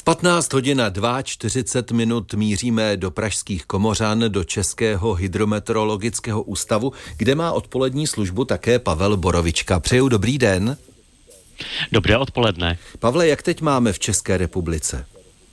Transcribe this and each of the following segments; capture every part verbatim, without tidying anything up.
patnáct hodin a čtyřicet dva minut míříme do pražských Komořan, do Českého hydrometeorologického ústavu, kde má odpolední službu také Pavel Borovička. Přeju dobrý den. Dobré odpoledne. Pavle, jak teď máme v České republice?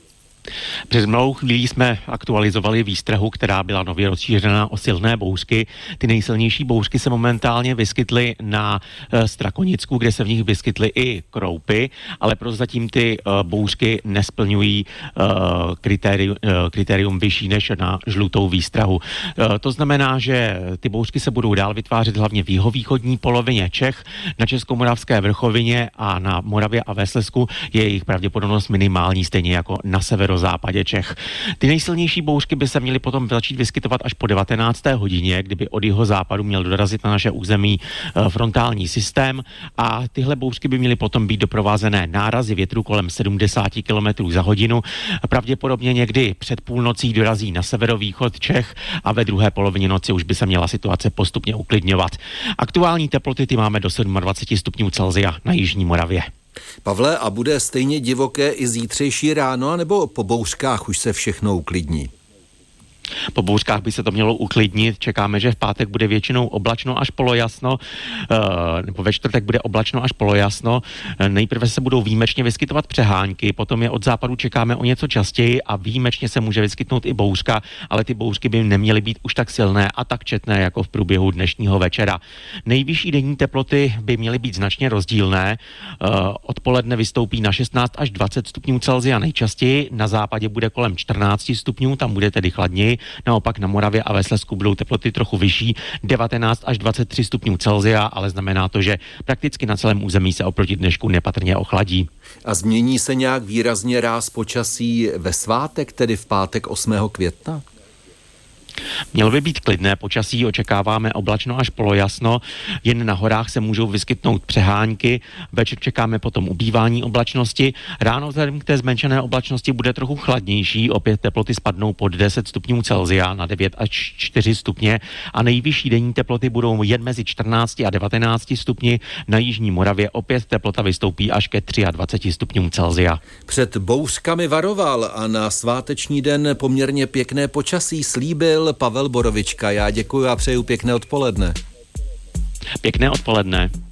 Před malou chvílí jsme aktualizovali výstrahu, která byla nově rozšířena o silné bouřky. Ty nejsilnější bouřky se momentálně vyskytly na e, Strakonicku, kde se v nich vyskytly i kroupy, ale prozatím ty e, bouřky nesplňují e, kritérium, e, kritérium vyšší než na žlutou výstrahu. E, to znamená, že ty bouřky se budou dál vytvářet hlavně v jihovýchodní polovině Čech, na Českomoravské vrchovině a na Moravě a ve Slezsku je jejich pravděpodobnost minimální, stejně jako na severu západě Čech. Ty nejsilnější bouřky by se měly potom začít vyskytovat až po devatenácté hodině, kdyby od jeho západu měl dorazit na naše území frontální systém a tyhle bouřky by měly potom být doprovázené nárazy větru kolem sedmdesát kilometrů za hodinu. Pravděpodobně někdy před půlnocí dorazí na severovýchod Čech a ve druhé polovině noci už by se měla situace postupně uklidňovat. Aktuální teploty ty máme do dvacet sedm stupňů Celsia na jižní Moravě. Pavle, a bude stejně divoké i zítřejší ráno, nebo po bouřkách už se všechno uklidní? Po bouřkách by se to mělo uklidnit. Čekáme, že v pátek bude většinou oblačno až polojasno, nebo ve čtvrtek bude oblačno až polojasno. Nejprve se budou výjimečně vyskytovat přehánky, potom je od západu čekáme o něco častěji a výjimečně se může vyskytnout i bouřka, ale ty bouřky by neměly být už tak silné a tak četné jako v průběhu dnešního večera. Nejvyšší denní teploty by měly být značně rozdílné. Odpoledne vystoupí na šestnáct až dvacet stupňů Celsia nejčastěji, na západě bude kolem čtrnáct stupňů, tam bude tedy chladněji. Naopak na Moravě a ve Slezsku budou teploty trochu vyšší, devatenáct až dvacet tři stupňů Celsia, ale znamená to, že prakticky na celém území se oproti dnešku nepatrně ochladí. A změní se nějak výrazně ráz počasí ve svátek, tedy v pátek osmého května? Mělo by být klidné počasí, očekáváme oblačno až polojasno, jen na horách se můžou vyskytnout přehánky, večer čekáme potom ubývání oblačnosti, ráno vzhledem k té zmenšené oblačnosti bude trochu chladnější, opět teploty spadnou pod deset stupňů Celsia na devět až čtyři stupně a nejvyšší denní teploty budou jen mezi čtrnácti a devatenácti stupni, na jižní Moravě opět teplota vystoupí až ke dvaceti třem stupňům Celsia. Před bouřkami varoval a na sváteční den poměrně pěkné počasí slíbil Pavel Borovička. Já děkuji a přeju pěkné odpoledne. Pěkné odpoledne.